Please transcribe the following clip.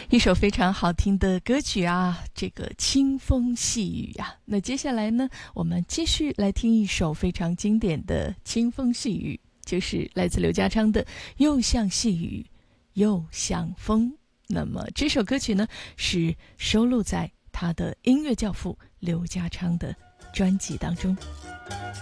一首非常好听的歌曲啊，这个清风细雨啊。那接下来呢，我们继续来听一首非常经典的清风细雨，就是来自刘家昌的《又像细雨又像风》。那么这首歌曲呢，是收录在他的音乐教父刘家昌的专辑当中。